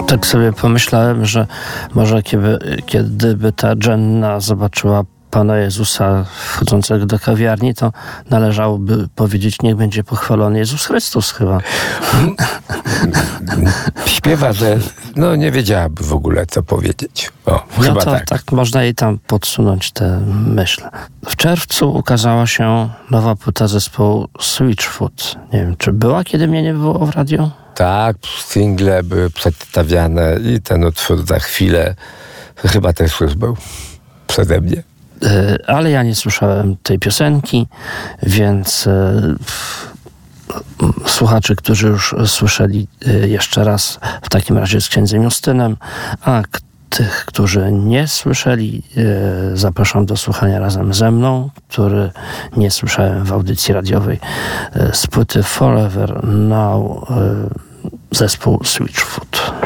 Tak sobie pomyślałem, że może kiedyby ta Jenna zobaczyła Pana Jezusa wchodzącego do kawiarni, to należałoby powiedzieć: niech będzie pochwalony Jezus Chrystus chyba. Śpiewa, że nie wiedziałaby w ogóle, co powiedzieć. Chyba to tak można jej tam podsunąć tę myśl. W czerwcu ukazała się nowa płyta zespołu Switchfoot. Nie wiem, czy była, kiedy mnie nie było w radiu? Tak, single były przedstawiane i ten utwór za chwilę chyba też już był przeze mnie. Ale ja nie słyszałem tej piosenki, więc słuchaczy, którzy już słyszeli, jeszcze raz w takim razie z księdzem Justynem, a tych, którzy nie słyszeli, zapraszam do słuchania razem ze mną, który nie słyszałem w audycji radiowej, z płyty Forever Now, zespół Switchfoot.